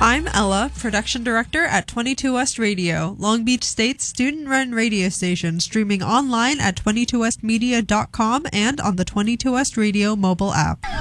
I'm Ella, production director at 22 West Radio, Long Beach State's student-run radio station, streaming online at 22westmedia.com and on the 22 West Radio mobile app.